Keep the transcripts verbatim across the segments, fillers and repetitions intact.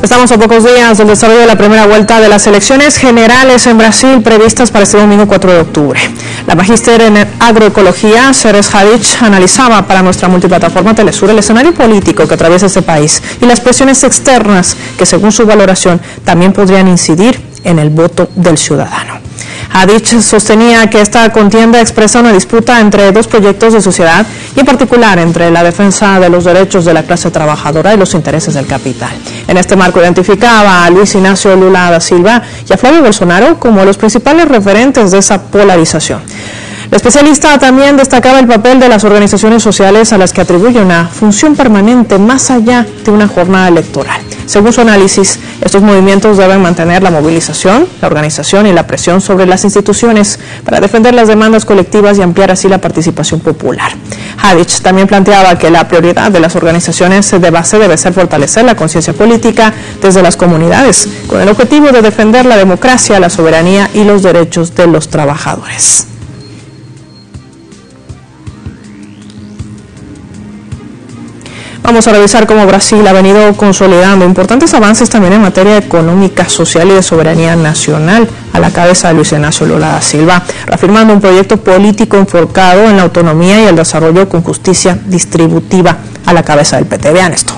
Estamos a pocos días del desarrollo de la primera vuelta de las elecciones generales en Brasil previstas para este domingo cuatro de octubre. La magíster en agroecología, Ceres Hadich, analizaba para nuestra multiplataforma Telesur el escenario político que atraviesa este país y las presiones externas que, según su valoración, también podrían incidir en el voto del ciudadano. Hadich sostenía que esta contienda expresa una disputa entre dos proyectos de sociedad y en particular entre la defensa de los derechos de la clase trabajadora y los intereses del capital. En este marco identificaba a Luis Ignacio Lula da Silva y a Flavio Bolsonaro como los principales referentes de esa polarización. La especialista también destacaba el papel de las organizaciones sociales a las que atribuye una función permanente más allá de una jornada electoral. Según su análisis, estos movimientos deben mantener la movilización, la organización y la presión sobre las instituciones para defender las demandas colectivas y ampliar así la participación popular. Hadich también planteaba que la prioridad de las organizaciones de base debe ser fortalecer la conciencia política desde las comunidades, con el objetivo de defender la democracia, la soberanía y los derechos de los trabajadores. Vamos a revisar cómo Brasil ha venido consolidando importantes avances también en materia económica, social y de soberanía nacional a la cabeza de Luis Ignacio Lula da Silva, reafirmando un proyecto político enfocado en la autonomía y el desarrollo con justicia distributiva a la cabeza del P T. Vean esto.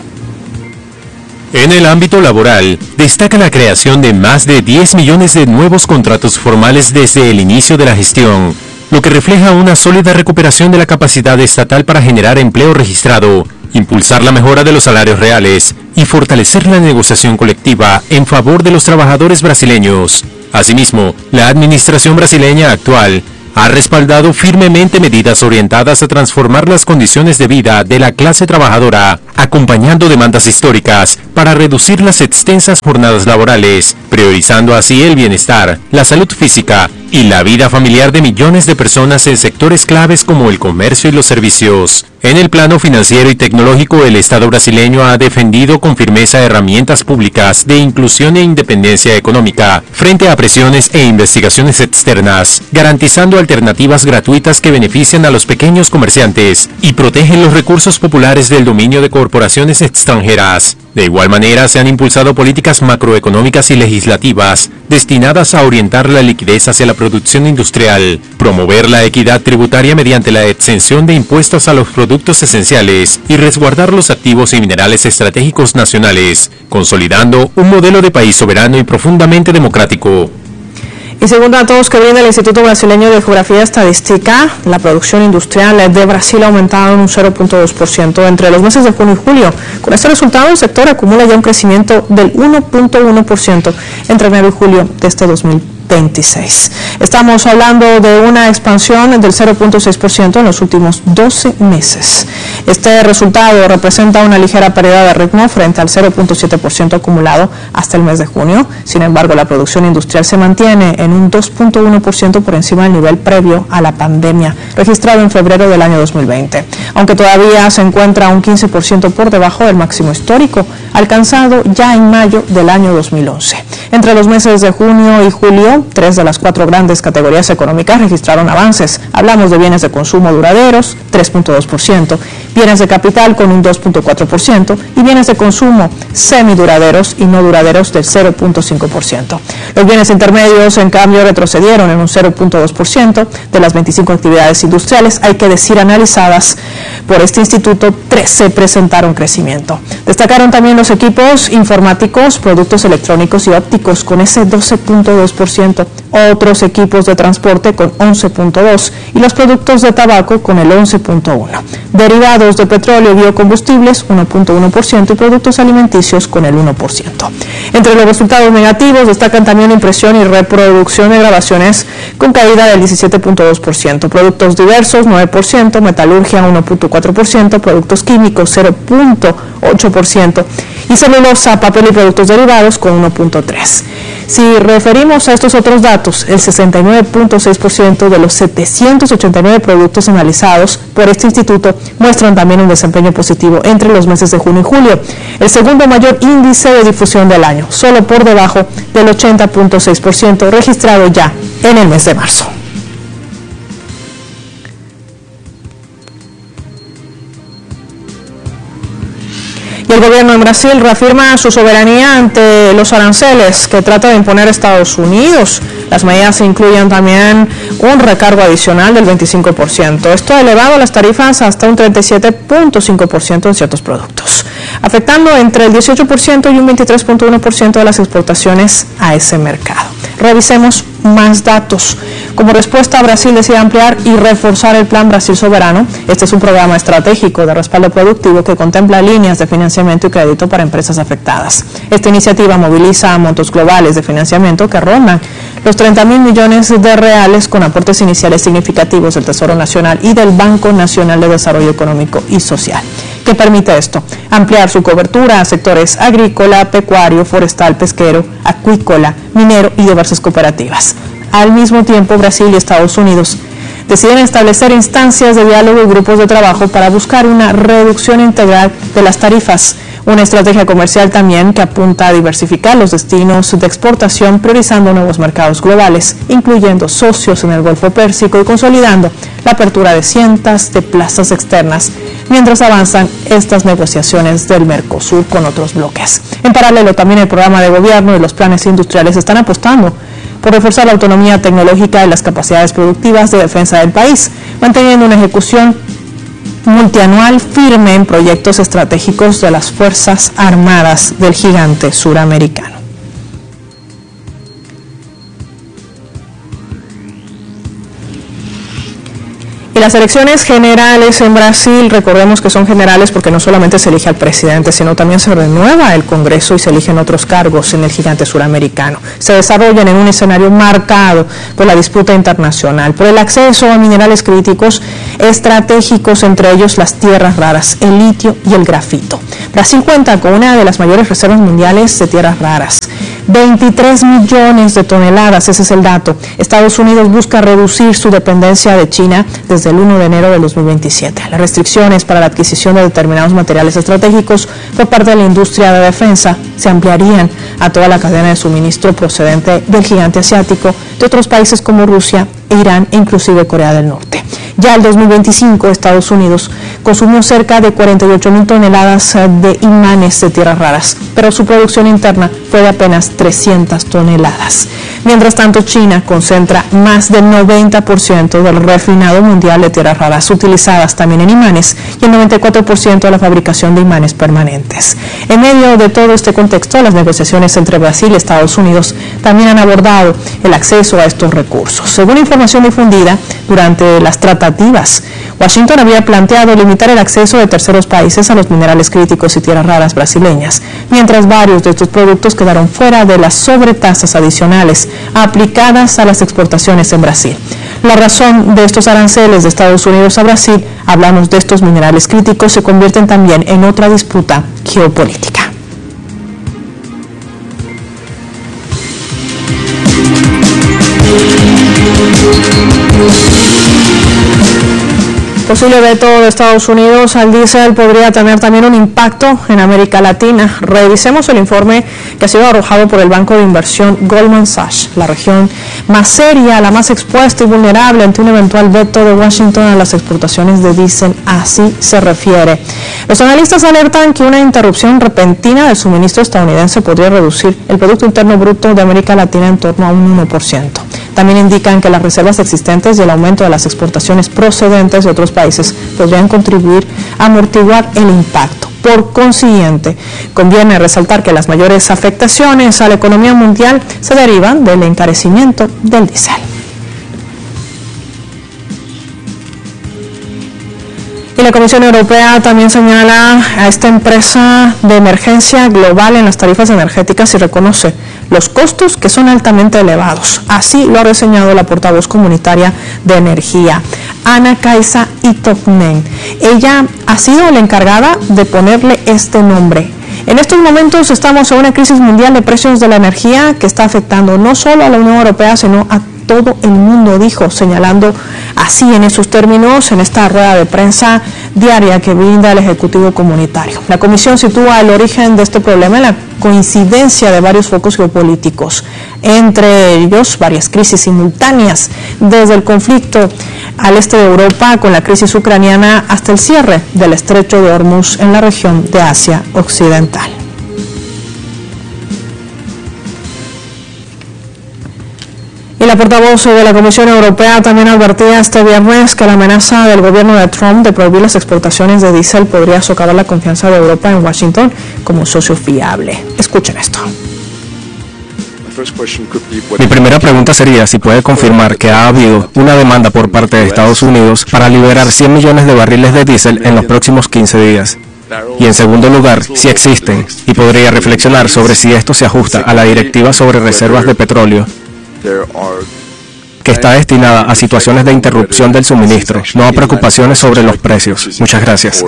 En el ámbito laboral, destaca la creación de más de diez millones de nuevos contratos formales desde el inicio de la gestión, lo que refleja una sólida recuperación de la capacidad estatal para generar empleo registrado, impulsar la mejora de los salarios reales y fortalecer la negociación colectiva en favor de los trabajadores brasileños. Asimismo, la administración brasileña actual ha respaldado firmemente medidas orientadas a transformar las condiciones de vida de la clase trabajadora, acompañando demandas históricas para reducir las extensas jornadas laborales, priorizando así el bienestar, la salud física y la vida familiar de millones de personas en sectores claves como el comercio y los servicios. En el plano financiero y tecnológico, el Estado brasileño ha defendido con firmeza herramientas públicas de inclusión e independencia económica frente a presiones e investigaciones externas, garantizando alternativas gratuitas que benefician a los pequeños comerciantes y protegen los recursos populares del dominio de corporaciones extranjeras. De igual manera, se han impulsado políticas macroeconómicas y legislativas destinadas a orientar la liquidez hacia la producción industrial, promover la equidad tributaria mediante la exención de impuestos a los productos esenciales y resguardar los activos y minerales estratégicos nacionales, consolidando un modelo de país soberano y profundamente democrático. Y según datos que brinda el Instituto Brasileño de Geografía y Estadística, la producción industrial de Brasil ha aumentado en un cero punto dos por ciento entre los meses de junio y julio. Con este resultado, el sector acumula ya un crecimiento del uno punto uno por ciento entre enero y julio de este dos mil veintiséis. Estamos hablando de una expansión del cero punto seis por ciento en los últimos doce meses. Este resultado representa una ligera pérdida de ritmo frente al cero punto siete por ciento acumulado hasta el mes de junio. Sin embargo, la producción industrial se mantiene en un dos punto uno por ciento por encima del nivel previo a la pandemia, registrado en febrero del año dos mil veinte, aunque todavía se encuentra un quince por ciento por debajo del máximo histórico, alcanzado ya en mayo del año dos mil once. Entre los meses de junio y julio, tres de las cuatro grandes categorías económicas registraron avances. Hablamos de bienes de consumo duraderos, tres punto dos por ciento, bienes de capital con un dos punto cuatro por ciento y bienes de consumo semiduraderos y no duraderos del cero punto cinco por ciento. Los bienes intermedios, en cambio, retrocedieron en un cero punto dos por ciento. De las veinticinco actividades industriales, hay que decir analizadas por este instituto, trece presentaron crecimiento. Destacaron también los equipos informáticos, productos electrónicos y ópticos con ese doce punto dos por ciento, otros equipos de transporte con once punto dos por ciento y los productos de tabaco con el once punto uno por ciento. Derivados de petróleo y biocombustibles uno punto uno por ciento y productos alimenticios con el uno por ciento. Entre los resultados negativos destacan también impresión y reproducción de grabaciones con caída del diecisiete punto dos por ciento, productos diversos nueve por ciento, metalurgia uno punto cuatro por ciento, productos químicos cero punto ocho por ciento y celulosa, papel y productos derivados con uno punto tres por ciento. Si referimos a estos otros datos, el sesenta y nueve punto seis por ciento de los setecientos ochenta y nueve productos analizados por este instituto muestran también un desempeño positivo entre los meses de junio y julio, el segundo mayor índice de difusión del año, solo por debajo del ochenta punto seis por ciento registrado ya en el mes de marzo. Y El gobierno en Brasil reafirma su soberanía ante los aranceles que trata de imponer Estados Unidos. Las medidas incluyen también un recargo adicional del veinticinco por ciento. Esto ha elevado las tarifas hasta un treinta y siete punto cinco por ciento en ciertos productos, afectando entre el dieciocho por ciento y un veintitrés punto uno por ciento de las exportaciones a ese mercado. Revisemos más datos. Como respuesta, Brasil decide ampliar y reforzar el Plan Brasil Soberano. Este es un programa estratégico de respaldo productivo que contempla líneas de financiamiento y crédito para empresas afectadas. Esta iniciativa moviliza montos globales de financiamiento que rondan los treinta mil millones de reales con aportes iniciales significativos del Tesoro Nacional y del Banco Nacional de Desarrollo Económico y Social. ¿Qué permite esto? Ampliar su cobertura a sectores agrícola, pecuario, forestal, pesquero, acuícola, minero y diversas cooperativas. Al mismo tiempo, Brasil y Estados Unidos deciden establecer instancias de diálogo y grupos de trabajo para buscar una reducción integral de las tarifas. Una estrategia comercial también que apunta a diversificar los destinos de exportación, priorizando nuevos mercados globales, incluyendo socios en el Golfo Pérsico y consolidando la apertura de cientos de plazas externas, mientras avanzan estas negociaciones del Mercosur con otros bloques. En paralelo, también el programa de gobierno y los planes industriales están apostando por reforzar la autonomía tecnológica y las capacidades productivas de defensa del país, manteniendo una ejecución multianual firme en proyectos estratégicos de las Fuerzas Armadas del gigante suramericano. Y las elecciones generales en Brasil, recordemos que son generales porque no solamente se elige al presidente, sino también se renueva el Congreso y se eligen otros cargos en el gigante suramericano. Se desarrollan en un escenario marcado por la disputa internacional, por el acceso a minerales críticos estratégicos, entre ellos las tierras raras, el litio y el grafito. Brasil cuenta con una de las mayores reservas mundiales de tierras raras, veintitrés millones de toneladas, ese es el dato. Estados Unidos busca reducir su dependencia de China desde el primero de enero de dos mil veintisiete. Las restricciones para la adquisición de determinados materiales estratégicos por parte de la industria de defensa se ampliarían a toda la cadena de suministro procedente del gigante asiático, de otros países como Rusia, Irán e inclusive Corea del Norte. Ya el dos mil veinticinco, Estados Unidos consumió cerca de cuarenta y ocho mil toneladas de imanes de tierras raras, pero su producción interna fue de apenas trescientas toneladas. Mientras tanto, China concentra más del noventa por ciento del refinado mundial de tierras raras utilizadas también en imanes y el noventa y cuatro por ciento de la fabricación de imanes permanentes. En medio de todo este contexto, las negociaciones entre Brasil y Estados Unidos también han abordado el acceso a estos recursos. Según información difundida durante las tratativas, Washington había planteado limitar el acceso de terceros países a los minerales críticos y tierras raras brasileñas, mientras varios de estos productos quedaron fuera de las sobretasas adicionales aplicadas a las exportaciones en Brasil. La razón de estos aranceles de Estados Unidos a Brasil, hablamos de estos minerales críticos, se convierten también en otra disputa geopolítica. Posible veto de Estados Unidos al diésel podría tener también un impacto en América Latina. Revisemos el informe que ha sido arrojado por el banco de inversión Goldman Sachs. La región más seria, la más expuesta y vulnerable ante un eventual veto de Washington a las exportaciones de diésel, así se refiere. Los analistas alertan que una interrupción repentina del suministro estadounidense podría reducir el Producto Interno Bruto de América Latina en torno a un uno por ciento. También indican que las reservas existentes y el aumento de las exportaciones procedentes de otros países podrían contribuir a amortiguar el impacto. Por consiguiente, conviene resaltar que las mayores afectaciones a la economía mundial se derivan del encarecimiento del diésel. Y la Comisión Europea también señala a esta empresa de emergencia global en las tarifas energéticas y reconoce los costos que son altamente elevados. Así lo ha reseñado la portavoz comunitaria de energía, Anna-Kaisa Itonen. Ella ha sido la encargada de ponerle este nombre. En estos momentos estamos en una crisis mundial de precios de la energía que está afectando no solo a la Unión Europea, sino a todo el mundo, dijo, señalando así en esos términos en esta rueda de prensa diaria que brinda el Ejecutivo Comunitario. La Comisión sitúa el origen de este problema en la coincidencia de varios focos geopolíticos, entre ellos varias crisis simultáneas, desde el conflicto al este de Europa con la crisis ucraniana hasta el cierre del estrecho de Hormuz en la región de Asia Occidental. Y la portavoz de la Comisión Europea también advertía este viernes que la amenaza del gobierno de Trump de prohibir las exportaciones de diésel podría socavar la confianza de Europa en Washington como socio fiable. Escuchen esto. Mi primera pregunta sería si puede confirmar que ha habido una demanda por parte de Estados Unidos para liberar cien millones de barriles de diésel en los próximos quince días. Y en segundo lugar, si existen, y podría reflexionar sobre si esto se ajusta a la directiva sobre reservas de petróleo, que está destinada a situaciones de interrupción del suministro, no a preocupaciones sobre los precios. Muchas gracias.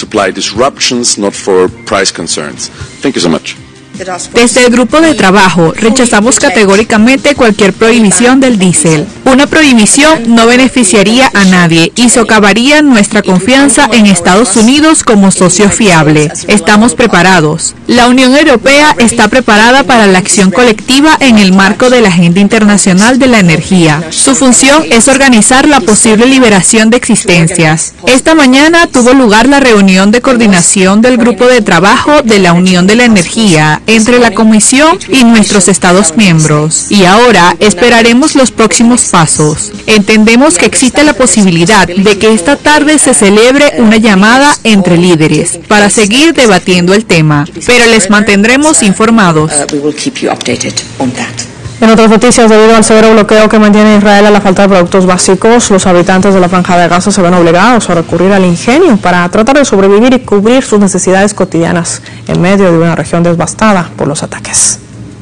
Desde el grupo de trabajo rechazamos categóricamente cualquier prohibición del diésel. Una prohibición no beneficiaría a nadie y socavaría nuestra confianza en Estados Unidos como socio fiable. Estamos preparados. La Unión Europea está preparada para la acción colectiva en el marco de la Agenda Internacional de la Energía. Su función es organizar la posible liberación de existencias. Esta mañana tuvo lugar la reunión de coordinación del grupo de trabajo de la Unión de la Energía entre la Comisión y nuestros Estados miembros. Y ahora esperaremos los próximos pasos. Entendemos que existe la posibilidad de que esta tarde se celebre una llamada entre líderes para seguir debatiendo el tema, pero les mantendremos informados. En otras noticias, debido al severo bloqueo que mantiene Israel a la falta de productos básicos, los habitantes de la Franja de Gaza se ven obligados a recurrir al ingenio para tratar de sobrevivir y cubrir sus necesidades cotidianas en medio de una región devastada por los ataques.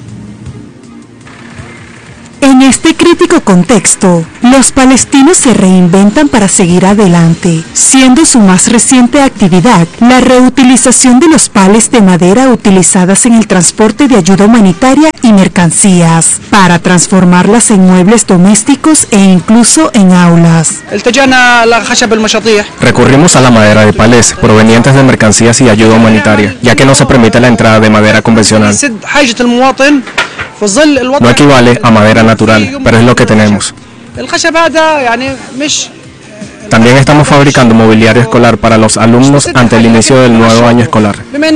En este crítico contexto, los palestinos se reinventan para seguir adelante, siendo su más reciente actividad la reutilización de los pales de madera utilizadas en el transporte de ayuda humanitaria y mercancías, para transformarlas en muebles domésticos e incluso en aulas. Recurrimos a la madera de palés provenientes de mercancías y ayuda humanitaria, ya que no se permite la entrada de madera convencional. No equivale a madera natural, pero es lo que tenemos. También estamos fabricando mobiliario escolar para los alumnos ante el inicio del nuevo año escolar.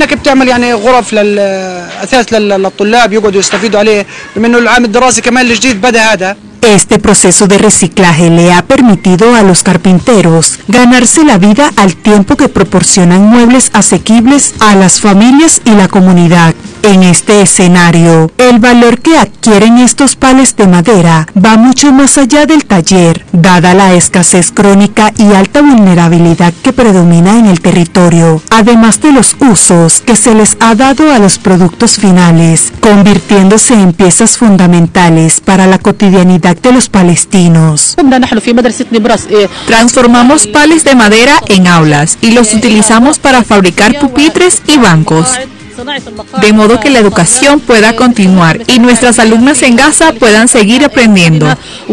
Este proceso de reciclaje le ha permitido a los carpinteros ganarse la vida al tiempo que proporcionan muebles asequibles a las familias y la comunidad. En este escenario, el valor que adquieren estos pales de madera va mucho más allá del taller, dada la escasez crónica y alta vulnerabilidad que predomina en el territorio, además de los usos que se les ha dado a los productos finales, convirtiéndose en piezas fundamentales para la cotidianidad de los palestinos. Transformamos pales de madera en aulas y los utilizamos para fabricar pupitres y bancos, de modo que la educación pueda continuar y nuestras alumnas en Gaza puedan seguir aprendiendo.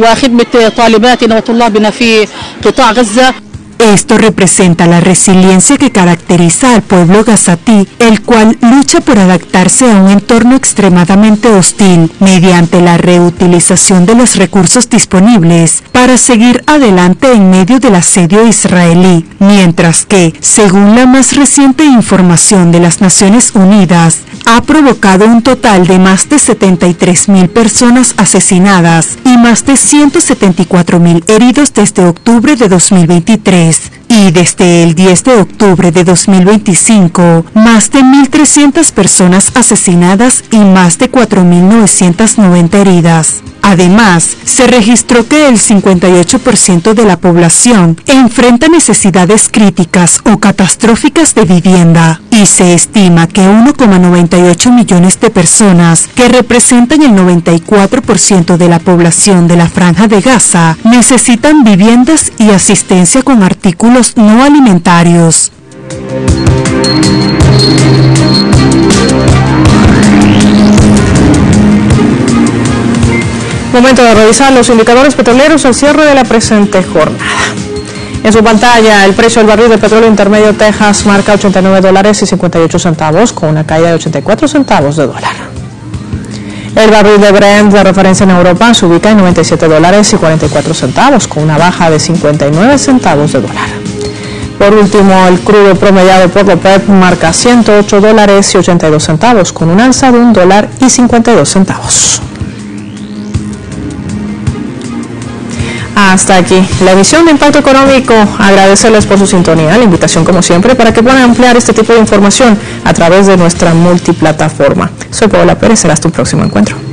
Esto representa la resiliencia que caracteriza al pueblo gazatí, el cual lucha por adaptarse a un entorno extremadamente hostil mediante la reutilización de los recursos disponibles para seguir adelante en medio del asedio israelí, mientras que, según la más reciente información de las Naciones Unidas, ha provocado un total de más de setenta y tres mil personas asesinadas y más de ciento setenta y cuatro mil heridos desde octubre de dos mil veintitrés. Y desde el diez de octubre de dos mil veinticinco, más de mil trescientas personas asesinadas y más de cuatro mil novecientas noventa heridas. Además, se registró que el cincuenta y ocho por ciento de la población enfrenta necesidades críticas o catastróficas de vivienda, y se estima que uno coma noventa y ocho millones de personas, que representan el noventa y cuatro por ciento de la población de la Franja de Gaza, necesitan viviendas y asistencia con artículos no alimentarios. Momento de revisar los indicadores petroleros al cierre de la presente jornada. En su pantalla, el precio del barril de petróleo intermedio Texas marca ochenta y nueve dólares y cincuenta y ocho centavos, con una caída de ochenta y cuatro centavos de dólar. El barril de Brent de referencia en Europa se ubica en noventa y siete dólares y cuarenta y cuatro centavos, con una baja de cincuenta y nueve centavos de dólar. Por último, el crudo promediado por la OPEP marca ciento ocho dólares y ochenta y dos centavos, con un alza de un dólar y cincuenta y dos centavos. Hasta aquí la edición de Impacto Económico. Agradecerles por su sintonía. La invitación, como siempre, para que puedan ampliar este tipo de información a través de nuestra multiplataforma. Soy Paola Pérez. Será hasta un próximo encuentro.